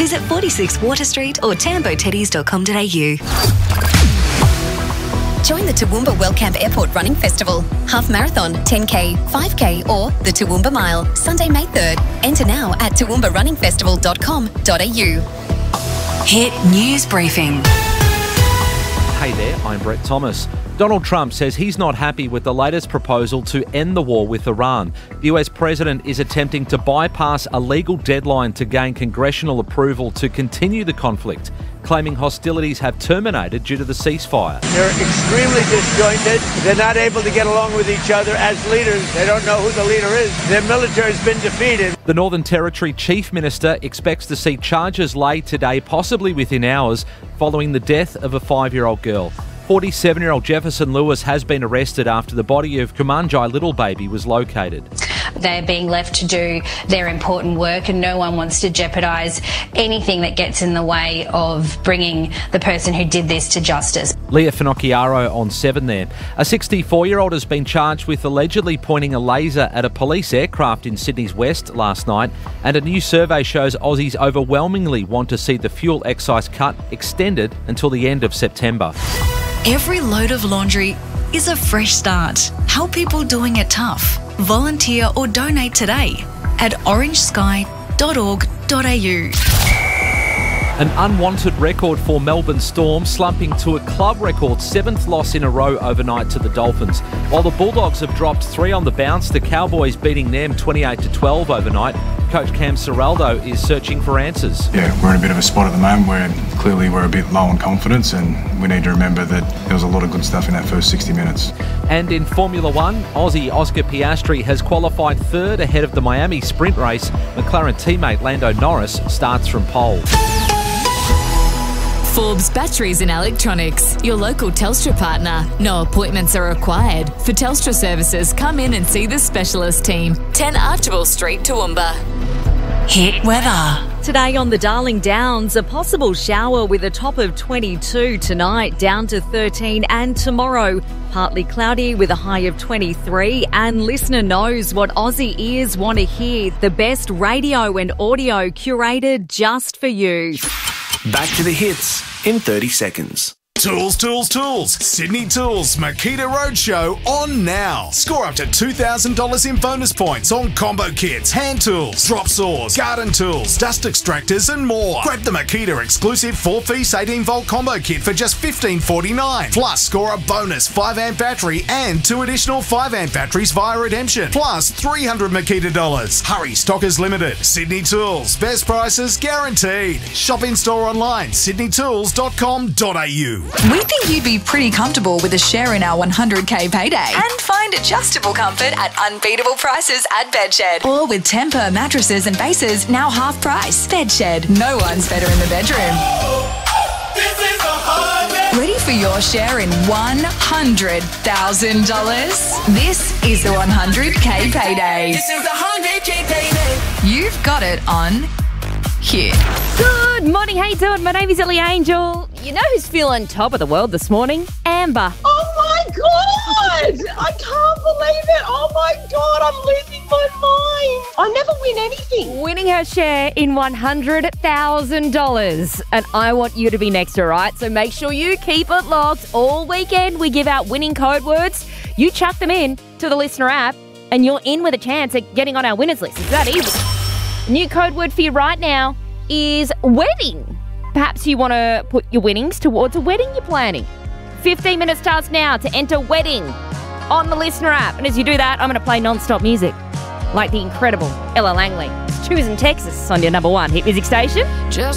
Visit 46 Water Street or tamboteddies.com.au. Join the Toowoomba Wellcamp Airport Running Festival. Half marathon, 10K, 5K or the Toowoomba Mile, Sunday, May 3rd. Enter now at toowoombarunningfestival.com.au. Hit News Briefing. Hey there, I'm Brett Thomas. Donald Trump says he's not happy with the latest proposal to end the war with Iran. The US president is attempting to bypass a legal deadline to gain congressional approval to continue the conflict, claiming hostilities have terminated due to the ceasefire. They're extremely disjointed. They're not able to get along with each other as leaders. They don't know who the leader is. Their military has been defeated. The Northern Territory Chief Minister expects to see charges laid today, possibly within hours, following the death of a 5-year-old girl. 47-year-old Jefferson Lewis has been arrested after the body of Kumanjai Little Baby was located. They're being left to do their important work and no one wants to jeopardise anything that gets in the way of bringing the person who did this to justice. Leah Finocchiaro on 7 there. A 64-year-old has been charged with allegedly pointing a laser at a police aircraft in Sydney's west last night, and a new survey shows Aussies overwhelmingly want to see the fuel excise cut extended until the end of September. Every load of laundry is a fresh start. Help people doing it tough. Volunteer or donate today at orangesky.org.au. An unwanted record for Melbourne Storm, slumping to a club record 7th loss in a row overnight to the Dolphins. While the Bulldogs have dropped 3 on the bounce, the Cowboys beating them 28-12 overnight. Coach Cam Ciraldo is searching for answers. Yeah, we're in a bit of a spot at the moment where clearly we're a bit low on confidence, and we need to remember that there was a lot of good stuff in that first 60 minutes. And in Formula One, Aussie Oscar Piastri has qualified 3rd ahead of the Miami sprint race. McLaren teammate Lando Norris starts from pole. Forbes Batteries and Electronics, your local Telstra partner. No appointments are required. For Telstra services, come in and see the specialist team. 10 Archibald Street, Toowoomba. Hit weather. Today on the Darling Downs, a possible shower with a top of 22 tonight, down to 13, and tomorrow partly cloudy with a high of 23. And listener knows what Aussie ears want to hear. The best radio and audio curated just for you. Back to the hits in 30 seconds. Tools, tools, tools. Sydney Tools Makita Roadshow on now. Score up to $2,000 in bonus points on combo kits, hand tools, drop saws, garden tools, dust extractors and more. Grab the Makita exclusive 4-piece 18-volt combo kit for just $15.49. Plus, score a bonus 5-amp battery and 2 additional 5-amp batteries via redemption. Plus, $300 Makita dollars. Hurry, stock is limited. Sydney Tools. Best prices guaranteed. Shop in-store online, sydneytools.com.au. We think you'd be pretty comfortable with a share in our 100k payday and find adjustable comfort at unbeatable prices at Bedshed. Or with Tempur mattresses and bases now half price. Bedshed. No one's better in the bedroom. Ready for your share in $100,000? This is the 100k payday. This is the 100k payday. You've got it on Hit. Good morning, how you doing? My name is Ellie Angel. You know who's feeling top of the world this morning? Amber. Oh my God! I can't believe it. Oh my God, I'm losing my mind. I never win anything. Winning her share in $100,000. And I want you to be next to her, right? So make sure you keep it locked. All weekend we give out winning code words. You chuck them in to the listener app and you're in with a chance at getting on our winners list. It's that easy. New code word for you right now is wedding. Perhaps you want to put your winnings towards a wedding you're planning. 15 minutes starts now to enter wedding on the listener app. And as you do that, I'm going to play non-stop music like the incredible Ella Langley. It's Choosing Texas on your number 1 hit music station. Just